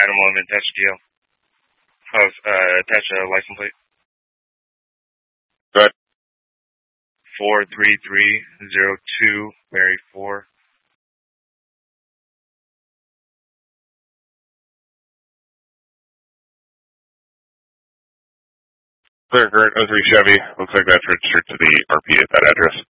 item 1 attached deal. Attach a license plate. Go ahead. 43302 Mary 4. Clear current 03 Chevy. Looks like that's registered to the RP at that address.